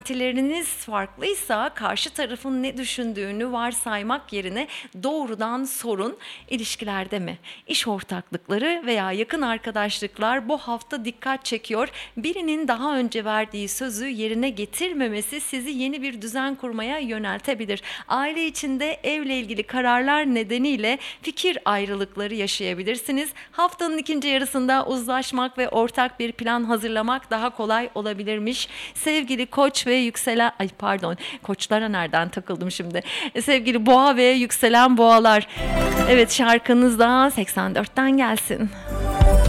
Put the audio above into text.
Beklentileriniz farklıysa karşı tarafın ne düşündüğünü varsaymak yerine doğrudan sorun: ilişkilerde mi? İş ortaklıkları veya yakın arkadaşlıklar bu hafta dikkat çekiyor. Birinin daha önce verdiği sözü yerine getirmemesi sizi yeni bir düzen kurmaya yöneltebilir. Aile içinde evle ilgili kararlar nedeniyle fikir ayrılıkları yaşayabilirsiniz. Haftanın ikinci yarısında uzlaşmak ve ortak bir plan hazırlamak daha kolay olabilirmiş. Sevgili Koç ve yükselen, ay pardon, koçlara nereden takıldım şimdi? Sevgili Boğa ve yükselen Boğalar. Evet, şarkınız da 84'ten gelsin.